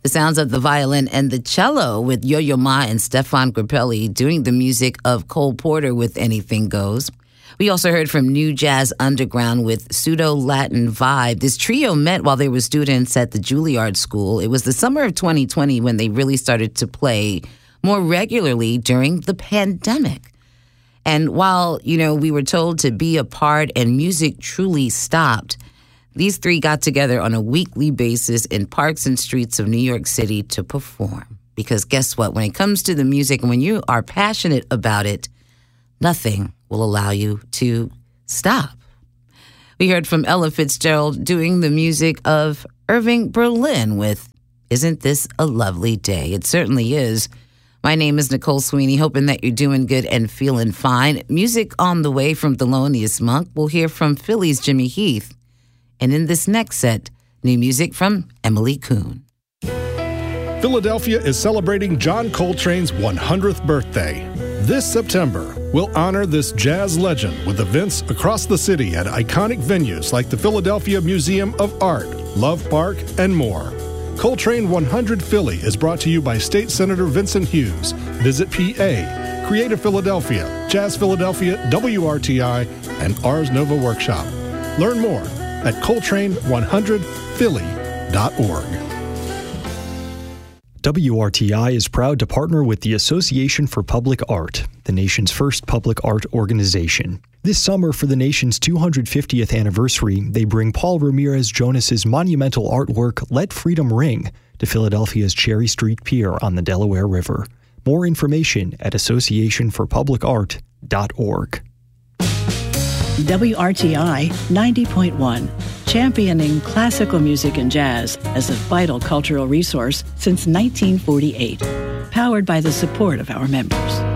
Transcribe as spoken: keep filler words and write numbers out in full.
The sounds of the violin and the cello with Yo-Yo Ma and Stefan Grappelli doing the music of Cole Porter with Anything Goes. We also heard from New Jazz Underground with Pseudo-Latin Vibe. This trio met while they were students at the Juilliard School. It was the summer of twenty twenty when they really started to play more regularly during the pandemic. And while, you know, we were told to be apart and music truly stopped, these three got together on a weekly basis in parks and streets of New York City to perform. Because guess what? When it comes to the music, and when you are passionate about it, nothing will allow you to stop. We heard from Ella Fitzgerald doing the music of Irving Berlin with Isn't This a Lovely Day? It certainly is. My name is Nicole Sweeney, hoping that you're doing good and feeling fine. Music on the way from Thelonious Monk. We'll hear from Philly's Jimmy Heath. And in this next set, new music from Emily Kuhn. Philadelphia is celebrating John Coltrane's one hundredth birthday. This September, we'll honor this jazz legend with events across the city at iconic venues like the Philadelphia Museum of Art, Love Park, and more. Coltrane one hundred Philly is brought to you by State Senator Vincent Hughes, Visit P A, Creative Philadelphia, Jazz Philadelphia, W R T I, and Ars Nova Workshop. Learn more at Coltrane one hundred Philly dot org. W R T I is proud to partner with the Association for Public Art, the nation's first public art organization. This summer, for the nation's two hundred fiftieth anniversary, they bring Paul Ramirez Jonas's monumental artwork, Let Freedom Ring, to Philadelphia's Cherry Street Pier on the Delaware River. More information at association for public art dot org. W R T I ninety point one, championing classical music and jazz as a vital cultural resource since nineteen forty-eight, powered by the support of our members.